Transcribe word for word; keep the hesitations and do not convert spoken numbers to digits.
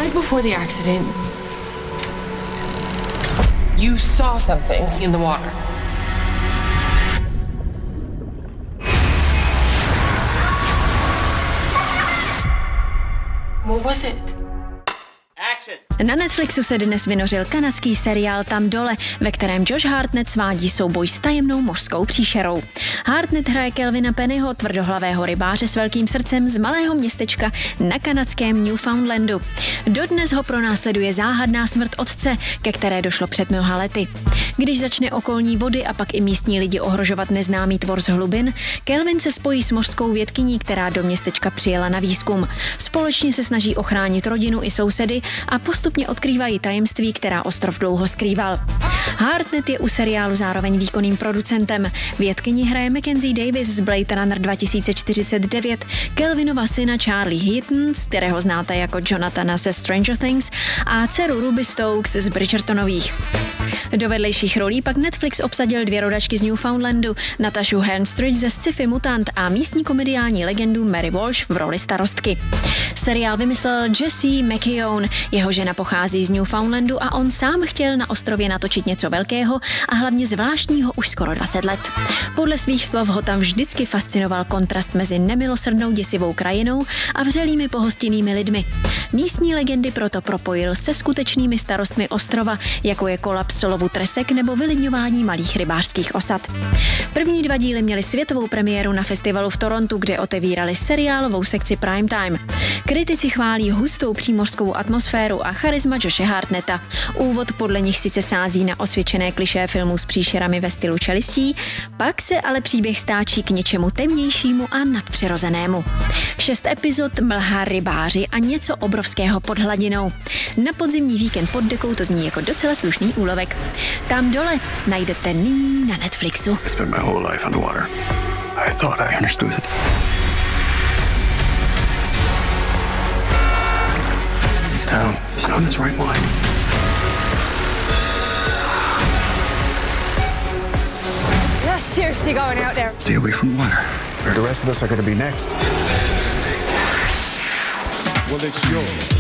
Right before the accident, you saw something in the water. What was it? Na Netflixu se dnes vynořil kanadský seriál Tam dole, ve kterém Josh Hartnett svádí souboj s tajemnou mořskou příšerou. Hartnett hraje Kelvina Pennyho, tvrdohlavého rybáře s velkým srdcem z malého městečka na kanadském Newfoundlandu. Dodnes ho pronásleduje záhadná smrt otce, ke které došlo před mnoha lety. Když začne okolní vody a pak i místní lidi ohrožovat neznámý tvor z hlubin, Kelvin se spojí s mořskou vědkyní, která do městečka přijela na výzkum. Společně se snaží ochránit rodinu i sousedy a postupně odkrývají tajemství, která ostrov dlouho skrýval. Hartnett je u seriálu zároveň výkonným producentem. Vědkyni hraje Mackenzie Davis z Blade Runner dva tisíce čtyřicet devět, Kelvinova syna Charlie Heaton, z kterého znáte jako Jonathana ze Stranger Things, a dceru Ruby Stokes z Bridgertonových. Do vedlejších rolí pak Netflix obsadil dvě rodačky z Newfoundlandu, Natashu Henstridge ze sci-fi Mutant a místní komediální legendu Mary Walsh v roli starostky. Seriál vymyslel Jesse McKeown, jeho žena pochází z Newfoundlandu a on sám chtěl na ostrově natočit něco velkého a hlavně zvláštního už skoro dvacet let. Podle svých slov ho tam vždycky fascinoval kontrast mezi nemilosrdnou děsivou krajinou a vřelými pohostinnými lidmi. Místní legendy proto propojil se skutečnými starostmi ostrova, jako je kolaps lovu tresek nebo vylidňování malých rybářských osad. První dva díly měly světovou premiéru na festivalu v Torontu, kde otevírali seriálovou sekci Prime Time. Kritici chválí hustou přímořskou atmosféru a charisma Joshe Hartnetta. Úvod podle nich sice sází na osvědčené klišé filmů s příšerami ve stylu čelistí, pak se ale příběh stáčí k něčemu temnějšímu a nadpřirozenému. Šest epizod, mlha, rybáři a něco obrovského pod hladinou. Na podzimní víkend pod dekou to zní jako docela slušný úlovek. Tam dole najdete nyní na Netflixu. I spent my whole life underwater. I thought I understood it. This town is on its right mind. You're seriously going out there? Stay away from water, or the rest of us are going to be next. Well, it's yours.